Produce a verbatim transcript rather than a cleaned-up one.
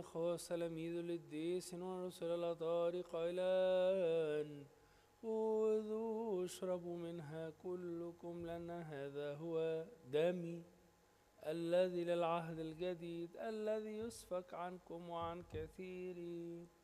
خاص تلاميذ القديسين والرسل الأطهار قائلا خذوا واشربوا منها كلكم لأن هذا هو دمي الذي للعهد الجديد الذي يسفك عنكم وعن كثيرين.